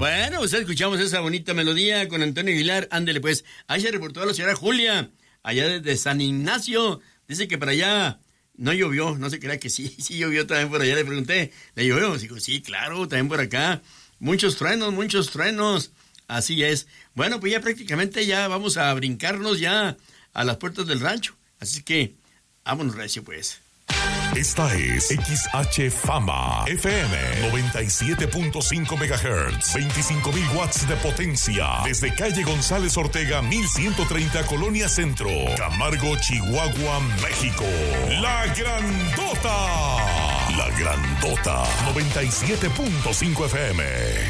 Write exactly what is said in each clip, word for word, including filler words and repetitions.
Bueno, pues escuchamos esa bonita melodía con Antonio Aguilar. Ándele pues. Ahí se reportó la señora Julia, allá desde San Ignacio. Dice que para allá no llovió, no se crea que sí, sí llovió también por allá. Le pregunté, ¿le llovió? Dijo, sí, claro, también por acá. Muchos truenos, muchos truenos. Así es. Bueno, pues ya prácticamente ya vamos a brincarnos ya a las puertas del rancho. Así que, vámonos recio pues. Esta es X H Fama F M noventa y siete punto cinco megahertz, veinticinco mil watts de potencia, desde calle González Ortega mil ciento treinta, Colonia Centro, Camargo, Chihuahua, México. La Grandota. La Grandota noventa y siete punto cinco F M.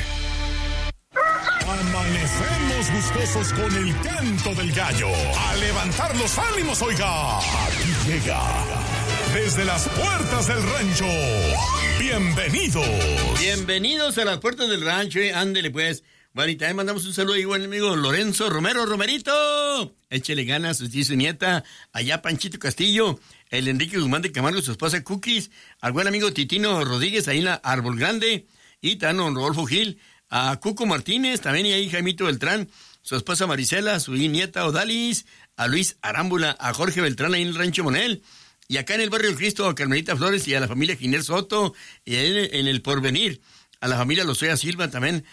Amanecemos gustosos con el canto del gallo. A levantar los ánimos, oiga. Aquí llega, desde las puertas del rancho. Bienvenidos. Bienvenidos a las puertas del rancho, eh. Ándele pues. Bueno, y también mandamos un saludo igual al amigo Lorenzo Romero, Romerito. Échele ganas, su tío y su nieta. Allá Panchito Castillo, el Enrique Guzmán de Camargo, su esposa Cookies. Al buen amigo Titino Rodríguez, ahí en la Árbol Grande. Y también don Rodolfo Gil. A Cuco Martínez, también y ahí Jaimito Beltrán, su esposa Marisela, su nieta Odalis, a Luis Arámbula, a Jorge Beltrán ahí en el Rancho Monel, y acá en el Barrio del Cristo a Carmelita Flores y a la familia Giner Soto, y en, en el Porvenir, a la familia Lozoya Silva también,